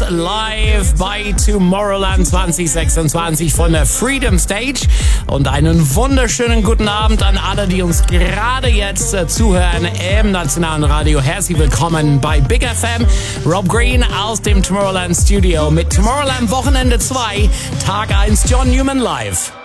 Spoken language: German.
live bei Tomorrowland 2026 von der Freedom Stage. Und einen wunderschönen guten Abend an alle, die uns gerade jetzt zuhören im Nationalen Radio. Herzlich willkommen bei Big FM. Rob Green aus dem Tomorrowland Studio mit Tomorrowland Wochenende 2, Tag 1 John Newman live.